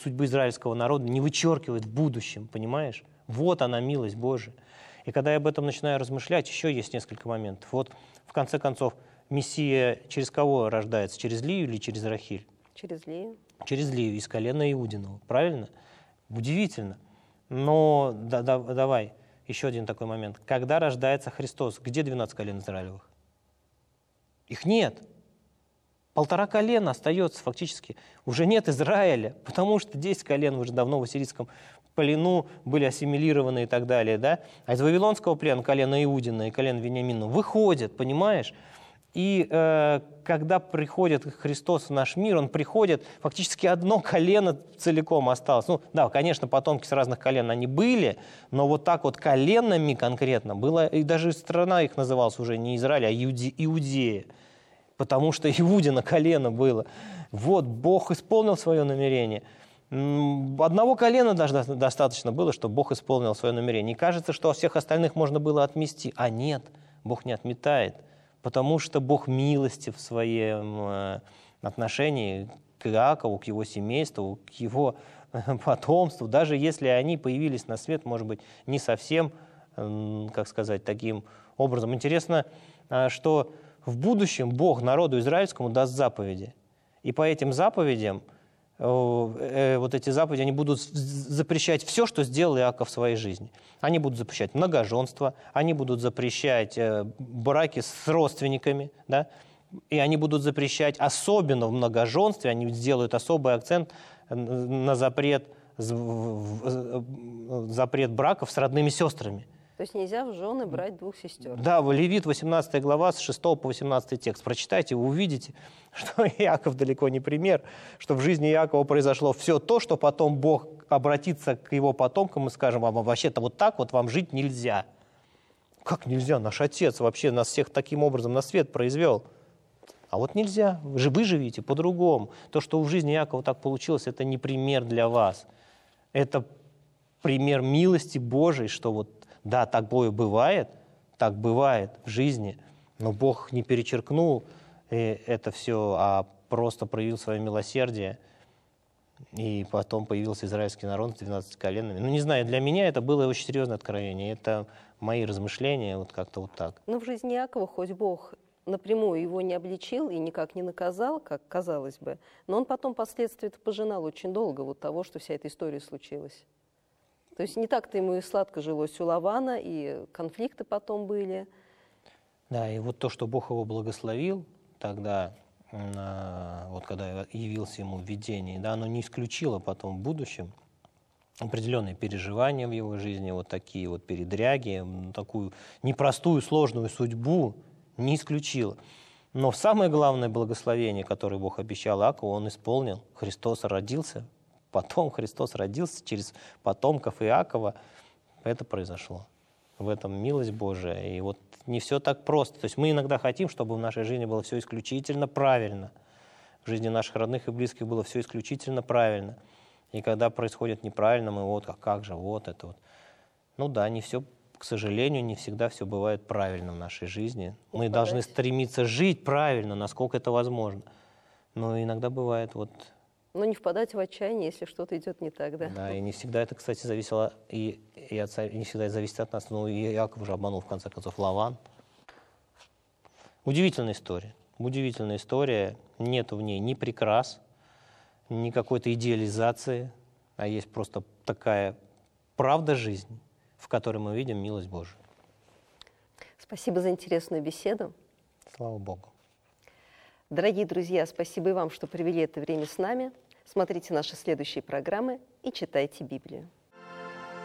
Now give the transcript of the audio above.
судьбы израильского народа не вычеркивает в будущем, понимаешь? Вот она, милость Божия. И когда я об этом начинаю размышлять, еще есть несколько моментов. Вот, в конце концов, Мессия через кого рождается? Через Лию или через Рахиль? Через Лию. Через Лию, из колена Иудиного. Правильно? Удивительно. Но давай, еще один такой момент. Когда рождается Христос, где 12 колен Израилевых? Их нет. 1,5 колена остается фактически. Уже нет Израиля, потому что 10 колен уже давно в ассирийском плену были ассимилированы и так далее. Да? А из Вавилонского плена колено Иудина и колено Вениамина выходят, понимаешь? И когда приходит Христос в наш мир, Он приходит, фактически одно колено целиком осталось. Ну да, конечно, потомки с разных колен они были, но вот так вот коленами конкретно было, и даже страна их называлась уже не Израиль, а Иудея, потому что Иудина колено было. Вот, Бог исполнил свое намерение. Одного колена даже достаточно было, чтобы Бог исполнил свое намерение. И кажется, что всех остальных можно было отмести. А нет, Бог не отметает. Потому что Бог милостив в своем отношении к Иакову, к его семейству, к его потомству. Даже если они появились на свет, может быть, не совсем, как сказать, таким образом. Интересно, что в будущем Бог народу израильскому даст заповеди. И по этим заповедям, вот эти заповеди, они будут запрещать все, что сделал Иаков в своей жизни. Они будут запрещать многоженство, они будут запрещать браки с родственниками, да? И они будут запрещать, особенно в многоженстве, они сделают особый акцент на запрет браков с родными сестрами. То есть нельзя в жены брать двух сестер. Да, Левит, 18 глава, с 6 по 18 текст. Прочитайте, вы увидите, что Иаков далеко не пример, что в жизни Иакова произошло все то, что потом Бог обратится к его потомкам и скажет: вам вообще-то вот так вот вам жить нельзя. Как нельзя? Наш Отец вообще нас всех таким образом на свет произвел. А вот нельзя. Вы живите по-другому. То, что в жизни Иакова так получилось, это не пример для вас. Это пример милости Божией, что вот да, такое бывает, так бывает в жизни, но Бог не перечеркнул это все, а просто проявил свое милосердие, и потом появился израильский народ с 12 коленами. Ну, не знаю, для меня это было очень серьезное откровение, это мои размышления, вот как-то вот так. Но в жизни Иакова хоть Бог напрямую его не обличил и никак не наказал, как казалось бы, но он потом впоследствии пожинал очень долго вот того, что вся эта история случилась. То есть не так-то ему и сладко жилось у Лавана, и конфликты потом были. Да, и вот то, что Бог его благословил тогда, вот когда явился ему в видении, да, оно не исключило потом в будущем определенные переживания в его жизни, вот такие вот передряги, такую непростую, сложную судьбу не исключило. Но самое главное благословение, которое Бог обещал Иакову, он исполнил. Христос родился. Потом Христос родился через потомков Иакова. Это произошло. В этом милость Божия. И вот не все так просто. То есть мы иногда хотим, чтобы в нашей жизни было все исключительно правильно. В жизни наших родных и близких было все исключительно правильно. И когда происходит неправильно, мы вот, как же, вот это вот. Ну да, не все, к сожалению, не всегда все бывает правильно в нашей жизни. Мы должны стремиться жить правильно, насколько это возможно. Но иногда бывает вот... Но не впадать в отчаяние, если что-то идет не так, да? Да, и не всегда это, кстати, зависело и от отца, не всегда это зависит от нас. Ну, и Иаков уже обманул, в конце концов, Лаван. Удивительная история. Удивительная история. Нету в ней ни прикрас, ни какой-то идеализации, а есть просто такая правда жизни, в которой мы видим милость Божию. Спасибо за интересную беседу. Слава Богу. Дорогие друзья, спасибо и вам, что провели это время с нами. Смотрите наши следующие программы и читайте Библию.